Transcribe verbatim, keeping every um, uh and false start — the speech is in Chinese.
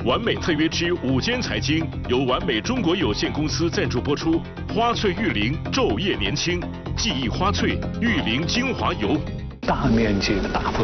完美特约之午间财经由完美中国有限公司赞助播出。花萃玉灵昼夜年轻，记忆花萃玉灵精华油。 大面积的大幅